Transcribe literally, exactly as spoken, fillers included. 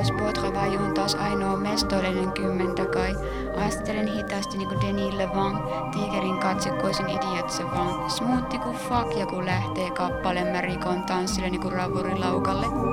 Gauche Poitravai on taas ainoa mestoillinen kymmentä kai. Astelen hitaasti niinku Denis Levant, tiikerin katsekkoisin idiotse vaan. Smoothi ku fuck ja kun lähtee kappaleen mä rikon tanssille niinku ravurilaukalle.